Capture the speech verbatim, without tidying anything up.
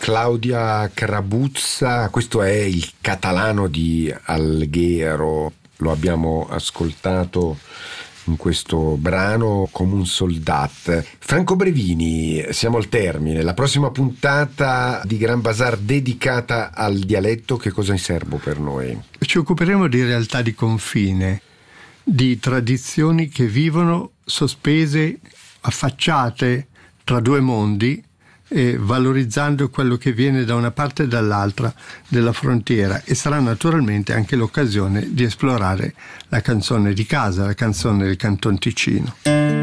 Claudia Crabuzza, questo è il catalano di Alghero, lo abbiamo ascoltato in questo brano come un soldat. Franco Brevini, siamo al termine, la prossima puntata di Gran Bazar dedicata al dialetto, che cosa in serbo per noi? Ci occuperemo di realtà di confine, di tradizioni che vivono sospese, affacciate tra due mondi, e valorizzando quello che viene da una parte e dall'altra della frontiera, e sarà naturalmente anche l'occasione di esplorare la canzone di casa, la canzone del Canton Ticino.